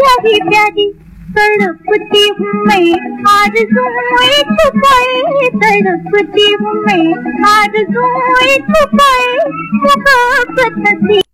वही प्यारी तड़पती हूँ मैं आरज़ूएं छुपाए, तड़पती हूँ मैं आरज़ूएं छुपाए, मोहब्बत